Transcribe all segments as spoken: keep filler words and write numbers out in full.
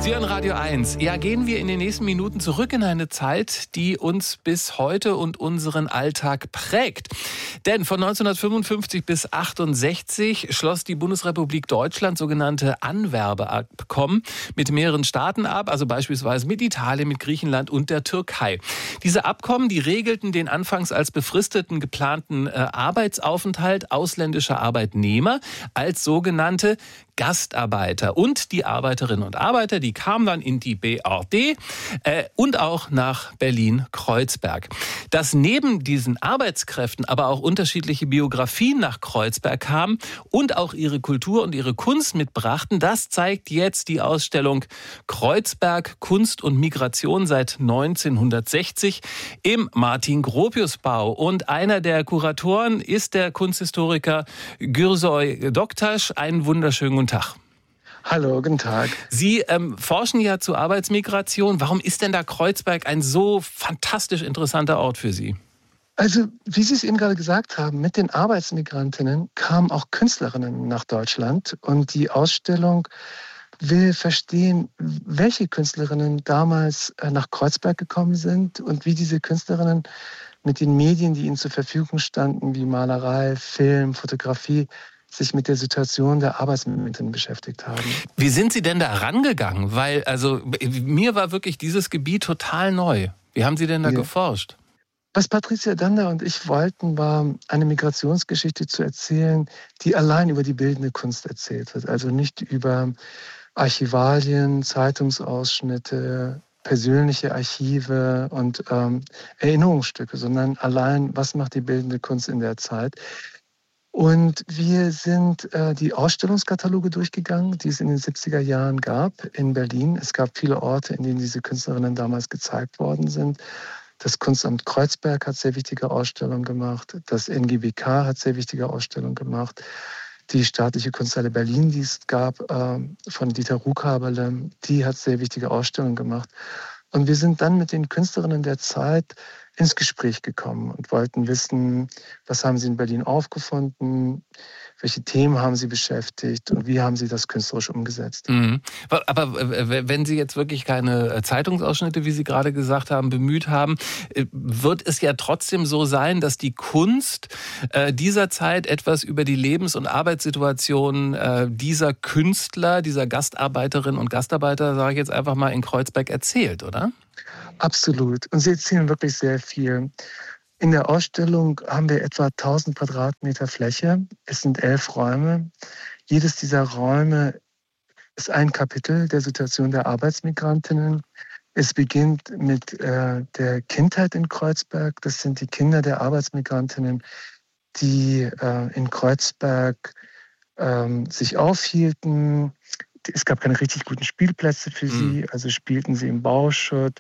Sie hören Radio eins. Ja, gehen wir in den nächsten Minuten zurück in eine Zeit, die uns bis heute und unseren Alltag prägt. Denn von neunzehnhundertfünfundfünfzig bis achtundsechzig schloss die Bundesrepublik Deutschland sogenannte Anwerbeabkommen mit mehreren Staaten ab, also beispielsweise mit Italien, mit Griechenland und der Türkei. Diese Abkommen, die regelten den anfangs als befristeten geplanten äh, Arbeitsaufenthalt ausländischer Arbeitnehmer als sogenannte Gastarbeiter. Und die Arbeiterinnen und Arbeiter, die kamen dann in die B R D äh, und auch nach Berlin-Kreuzberg. Dass neben diesen Arbeitskräften aber auch unterschiedliche Biografien nach Kreuzberg kamen und auch ihre Kultur und ihre Kunst mitbrachten, das zeigt jetzt die Ausstellung Kreuzberg, Kunst und Migration seit neunzehnhundertsechzig im Martin-Gropius-Bau. Und einer der Kuratoren ist der Kunsthistoriker Gürsoy Doktaş. Einen wunderschönen guten Tag. Hallo, guten Tag. Sie ähm, forschen ja zur Arbeitsmigration. Warum ist denn da Kreuzberg ein so fantastisch interessanter Ort für Sie? Also, wie Sie es eben gerade gesagt haben, mit den Arbeitsmigrantinnen kamen auch Künstlerinnen nach Deutschland. Und die Ausstellung will verstehen, welche Künstlerinnen damals nach Kreuzberg gekommen sind und wie diese Künstlerinnen mit den Medien, die ihnen zur Verfügung standen, wie Malerei, Film, Fotografie, sich mit der Situation der Arbeitsmigranten beschäftigt haben. Wie sind Sie denn da rangegangen? Weil, also, mir war wirklich dieses Gebiet total neu. Wie haben Sie denn da ja. geforscht? Was Patricia Dander und ich wollten, war eine Migrationsgeschichte zu erzählen, die allein über die bildende Kunst erzählt wird. Also nicht über Archivalien, Zeitungsausschnitte, persönliche Archive und ähm, Erinnerungsstücke, sondern allein, was macht die bildende Kunst in der Zeit. Und wir sind äh, die Ausstellungskataloge durchgegangen, die es in den siebziger Jahren gab in Berlin. Es gab viele Orte, in denen diese Künstlerinnen damals gezeigt worden sind. Das Kunstamt Kreuzberg hat sehr wichtige Ausstellungen gemacht. Das N G B K hat sehr wichtige Ausstellungen gemacht. Die Staatliche Kunsthalle Berlin, die es gab, äh, von Dieter Ruhkaberle, die hat sehr wichtige Ausstellungen gemacht. Und wir sind dann mit den Künstlerinnen der Zeit ins Gespräch gekommen und wollten wissen, was haben sie in Berlin aufgefunden, welche Themen haben sie beschäftigt und wie haben sie das künstlerisch umgesetzt. Mhm. Aber wenn Sie jetzt wirklich keine Zeitungsausschnitte, wie Sie gerade gesagt haben, bemüht haben, wird es ja trotzdem so sein, dass die Kunst dieser Zeit etwas über die Lebens- und Arbeitssituation dieser Künstler, dieser Gastarbeiterinnen und Gastarbeiter, sage ich jetzt einfach mal, in Kreuzberg erzählt, oder? Absolut. Und sie erzählen wirklich sehr viel. In der Ausstellung haben wir etwa tausend Quadratmeter Fläche. Es sind elf Räume. Jedes dieser Räume ist ein Kapitel der Situation der Arbeitsmigrantinnen. Es beginnt mit äh, der Kindheit in Kreuzberg. Das sind die Kinder der Arbeitsmigrantinnen, die äh, in Kreuzberg äh, sich aufhielten. Es gab keine richtig guten Spielplätze für sie, mhm. also spielten sie im Bauschutt.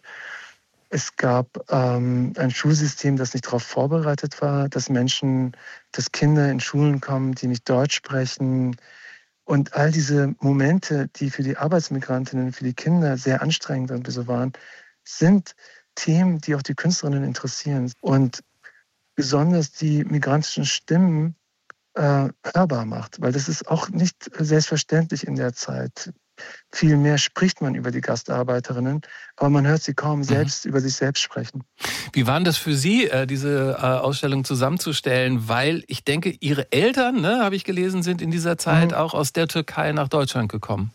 Es gab ähm, ein Schulsystem, das nicht darauf vorbereitet war, dass Menschen, dass Kinder in Schulen kommen, die nicht Deutsch sprechen. Und all diese Momente, die für die Arbeitsmigrantinnen, für die Kinder sehr anstrengend und so waren, sind Themen, die auch die Künstlerinnen interessieren. Und besonders die migrantischen Stimmen äh, hörbar macht, weil das ist auch nicht selbstverständlich in der Zeit. Viel mehr spricht man über die Gastarbeiterinnen, aber man hört sie kaum selbst mhm. über sich selbst sprechen. Wie war das für Sie, diese Ausstellung zusammenzustellen? Weil ich denke, Ihre Eltern, ne, habe ich gelesen, sind in dieser Zeit mhm. auch aus der Türkei nach Deutschland gekommen.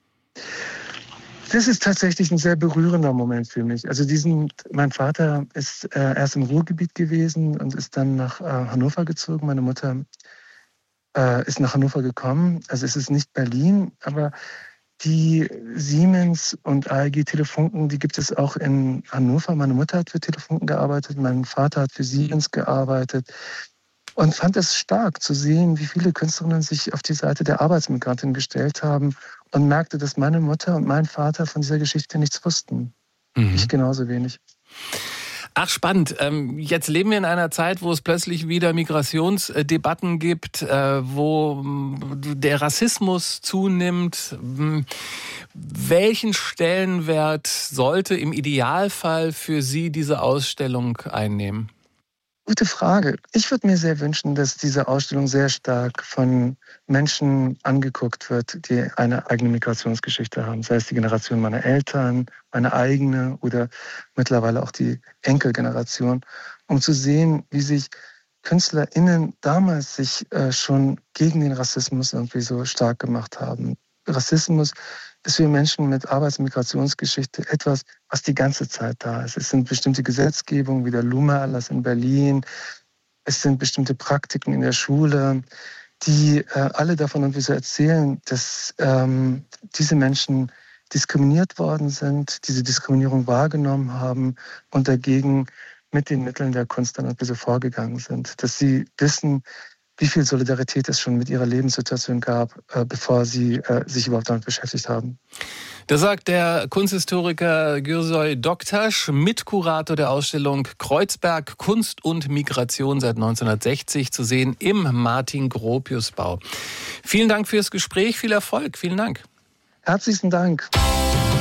Das ist tatsächlich ein sehr berührender Moment für mich. Also diesen, mein Vater ist äh, erst im Ruhrgebiet gewesen und ist dann nach äh, Hannover gezogen. Meine Mutter äh, ist nach Hannover gekommen. Also es ist nicht Berlin, aber die Siemens und A E G Telefunken, die gibt es auch in Hannover. Meine Mutter hat für Telefunken gearbeitet, mein Vater hat für Siemens gearbeitet und fand es stark zu sehen, wie viele Künstlerinnen sich auf die Seite der Arbeitsmigranten gestellt haben und merkte, dass meine Mutter und mein Vater von dieser Geschichte nichts wussten. Mhm. Ich genauso wenig. Ach, spannend. Jetzt leben wir in einer Zeit, wo es plötzlich wieder Migrationsdebatten gibt, wo der Rassismus zunimmt. Welchen Stellenwert sollte im Idealfall für Sie diese Ausstellung einnehmen? Gute Frage. Ich würde mir sehr wünschen, dass diese Ausstellung sehr stark von Menschen angeguckt wird, die eine eigene Migrationsgeschichte haben. Sei es die Generation meiner Eltern, meine eigene oder mittlerweile auch die Enkelgeneration, um zu sehen, wie sich KünstlerInnen damals sich äh, schon gegen den Rassismus irgendwie so stark gemacht haben. Rassismus ist für Menschen mit Arbeits- und Migrationsgeschichte etwas, was die ganze Zeit da ist. Es sind bestimmte Gesetzgebungen wie der Luma-Erlass in Berlin. Es sind bestimmte Praktiken in der Schule, die äh, alle davon irgendwie so erzählen, dass ähm, diese Menschen diskriminiert worden sind, diese Diskriminierung wahrgenommen haben und dagegen mit den Mitteln der Kunst dann irgendwie so vorgegangen sind. Dass sie wissen, wie viel Solidarität es schon mit ihrer Lebenssituation gab, äh, bevor sie äh, sich überhaupt damit beschäftigt haben. Das sagt der Kunsthistoriker Gürsoy Doktaş, Mitkurator der Ausstellung Kreuzberg Kunst und Migration seit neunzehnhundertsechzig, zu sehen im Martin-Gropius-Bau. Vielen Dank fürs Gespräch, viel Erfolg, vielen Dank. Herzlichen Dank.